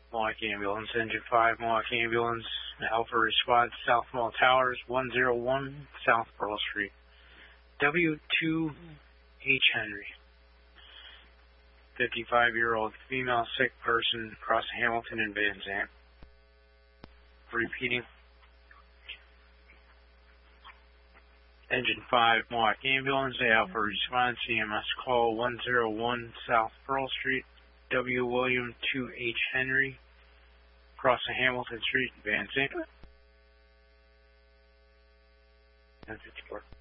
Milwaukee Ambulance, Engine 5, Milwaukee Ambulance, Alpha Response, South Mall Towers, 101 South Pearl Street. W2H Henry. 55-year-old female sick person across Hamilton and Van Zandt. Repeating. Engine 5, Milwaukee Ambulance, Alpha Response, EMS call 101 South Pearl Street, W. William 2H Henry, across the Hamilton Street, Van Zandt. 1054.